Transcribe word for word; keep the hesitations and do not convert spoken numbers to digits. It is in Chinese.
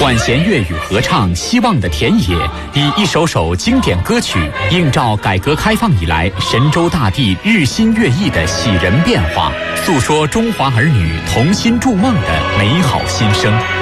管弦乐与合唱《希望的田野》，以一首首经典歌曲映照改革开放以来神州大地日新月异的喜人变化，诉说中华儿女同心筑梦的美好心声。